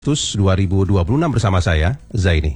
Agustus 2026 bersama saya, Zaini.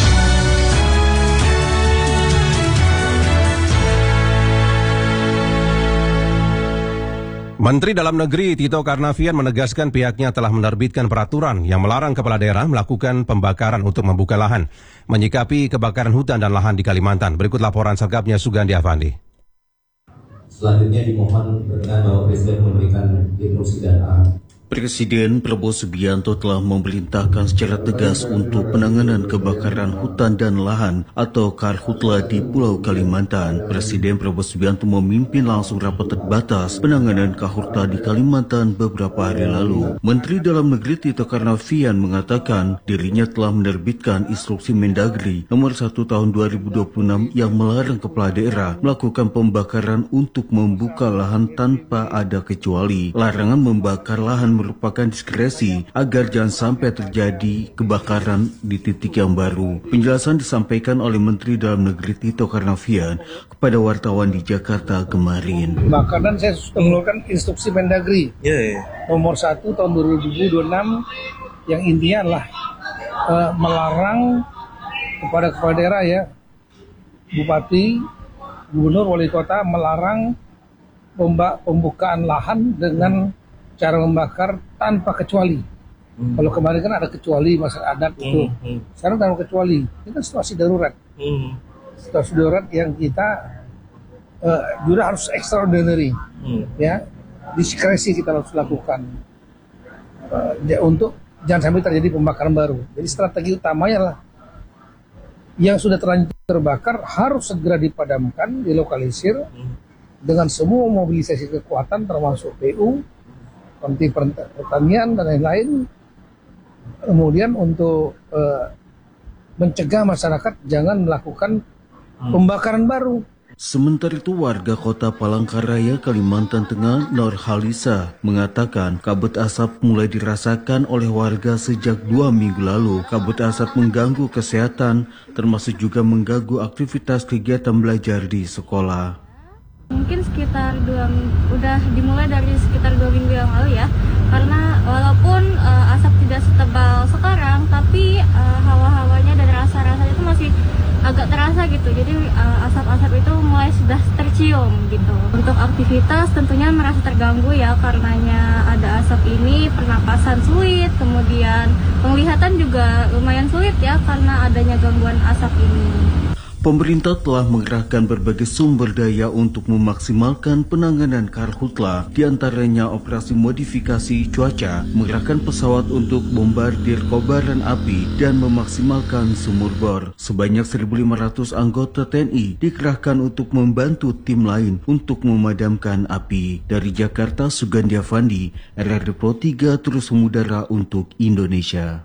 Menteri Dalam Negeri Tito Karnavian menegaskan pihaknya telah menerbitkan peraturan yang melarang kepala daerah melakukan pembakaran untuk membuka lahan, menyikapi kebakaran hutan dan lahan di Kalimantan. Berikut laporan selengkapnya Sugandi Avandi. Selanjutnya dimohon berkenan bahwa Presiden memberikan instruksi dan arahan. Presiden Prabowo Subianto telah memerintahkan secara tegas untuk penanganan kebakaran hutan dan lahan atau Karhutla di Pulau Kalimantan. Presiden Prabowo Subianto memimpin langsung rapat terbatas penanganan Karhutla di Kalimantan beberapa hari lalu. Menteri Dalam Negeri Tito Karnavian mengatakan dirinya telah menerbitkan instruksi Mendagri nomor 1 tahun 2026 yang melarang kepala daerah melakukan pembakaran untuk membuka lahan tanpa ada kecuali. Larangan membakar lahan merupakan diskresi agar jangan sampai terjadi kebakaran di titik yang baru. Penjelasan disampaikan oleh Menteri Dalam Negeri Tito Karnavian kepada wartawan di Jakarta kemarin. Bakaran saya mengeluarkan instruksi Mendagri nomor 1 tahun 2026 yang intinya adalah melarang kepada kepala daerah ya, Bupati, Gubernur, Wali Kota melarang pembukaan lahan dengan cara membakar tanpa kecuali. Kalau kemarin kan ada kecuali masalah adat itu. Sekarang tanpa kecuali. Ini kan situasi darurat. Situasi darurat yang kita juga harus extraordinary. Ya, diskresi kita harus lakukan untuk jangan sampai terjadi pembakaran baru. Jadi strategi utamanya adalah yang sudah terlanjur terbakar harus segera dipadamkan, dilokalisir dengan semua mobilisasi kekuatan termasuk PU, Menteri Pertanian dan lain-lain, kemudian untuk mencegah masyarakat jangan melakukan pembakaran baru. Sementara itu warga kota Palangkaraya, Kalimantan Tengah, Nurhalisa mengatakan kabut asap mulai dirasakan oleh warga sejak 2 minggu lalu. Kabut asap mengganggu kesehatan termasuk juga mengganggu aktivitas kegiatan belajar di sekolah. Mungkin sekitar udah dimulai dari sekitar 2 minggu yang lalu ya, karena walaupun asap tidak setebal sekarang, tapi hawa-hawanya dan rasa-rasanya itu masih agak terasa gitu. Jadi asap-asap itu mulai sudah tercium gitu. Untuk aktivitas tentunya merasa terganggu ya, karenanya ada asap ini, pernapasan sulit, kemudian penglihatan juga lumayan sulit ya karena adanya gangguan asap ini. Pemerintah telah mengerahkan berbagai sumber daya untuk memaksimalkan penanganan Karhutla, diantaranya operasi modifikasi cuaca, mengerahkan pesawat untuk bombardir kobaran api, dan memaksimalkan sumur bor. Sebanyak 1.500 anggota TNI dikerahkan untuk membantu tim lain untuk memadamkan api. Dari Jakarta, Sugandi Avandi, RRD Pro 3 terus mengudara untuk Indonesia.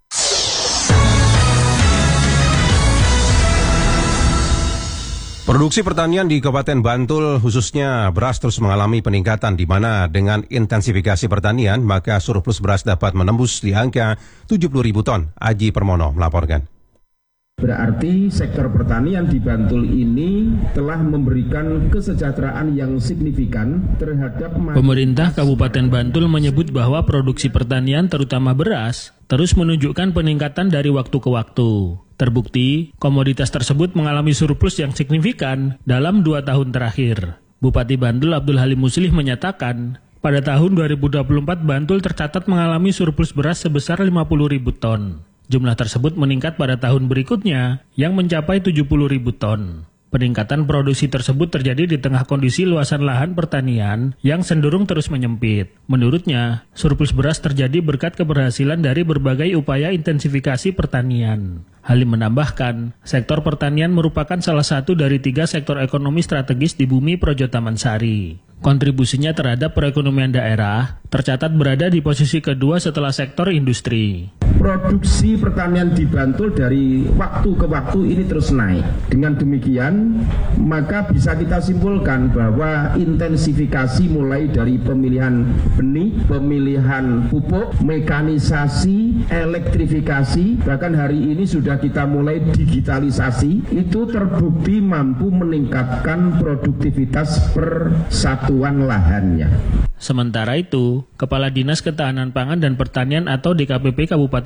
Produksi pertanian di Kabupaten Bantul khususnya beras terus mengalami peningkatan di mana dengan intensifikasi pertanian maka surplus beras dapat menembus di angka 70.000 ton. Aji Permono melaporkan. Berarti sektor pertanian di Bantul ini telah memberikan kesejahteraan yang signifikan terhadap Pemerintah Kabupaten Bantul menyebut bahwa produksi pertanian terutama beras terus menunjukkan peningkatan dari waktu ke waktu. Terbukti, komoditas tersebut mengalami surplus yang signifikan dalam 2 tahun terakhir. Bupati Bantul Abdul Halim Muslih menyatakan, pada tahun 2024 Bantul tercatat mengalami surplus beras sebesar 50.000 ton. Jumlah tersebut meningkat pada tahun berikutnya yang mencapai 70.000 ton. Peningkatan produksi tersebut terjadi di tengah kondisi luasan lahan pertanian yang cenderung terus menyempit. Menurutnya, surplus beras terjadi berkat keberhasilan dari berbagai upaya intensifikasi pertanian. Halim menambahkan, sektor pertanian merupakan salah satu dari 3 sektor ekonomi strategis di bumi Projo Taman Sari. Kontribusinya terhadap perekonomian daerah tercatat berada di posisi kedua setelah sektor industri. Produksi pertanian di Bantul dari waktu ke waktu ini terus naik. Dengan demikian, maka bisa kita simpulkan bahwa intensifikasi mulai dari pemilihan benih, pemilihan pupuk, mekanisasi, elektrifikasi, bahkan hari ini sudah kita mulai digitalisasi, itu terbukti mampu meningkatkan produktivitas persatuan lahannya. Sementara itu, Kepala Dinas Ketahanan Pangan dan Pertanian atau DKPP Kabupaten